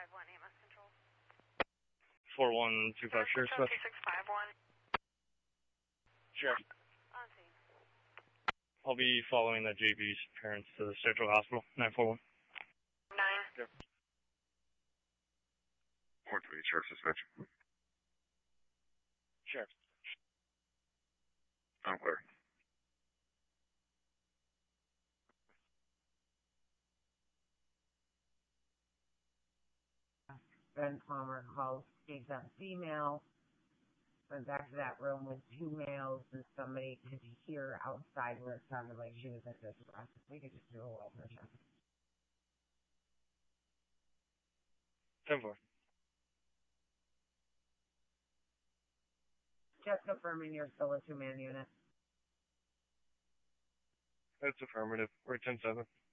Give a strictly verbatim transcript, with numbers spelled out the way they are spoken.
one, A M S Control. four one two five, Sheriff Smith. two six five one. Sheriff. On scene. I'll be following the J B's parents to the Central Hospital, nine four one. nine. Yep. Port three, Sheriff suspension. Sheriff. I'm clear. Ben Palmer calls, takes up female, went back to that room with two males, and somebody could hear outside where it sounded like she was at this process. We could just do a welfare check. ten four. Just confirming you're still a two-man unit. That's affirmative. We're ten seven.